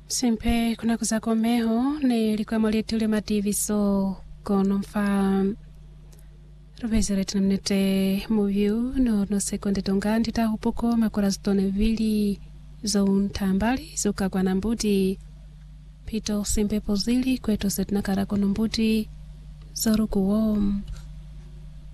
Simpe kuna kuzakomeho ni likuwa mwalieti ule mativiso kono mfa rubezere tunamnete muviu no sekonde tongandi ta hupoko makora zitone vili zo untambali zuka kwa nambuti pito simpe pozili kweto setna karako nambuti zoruku wom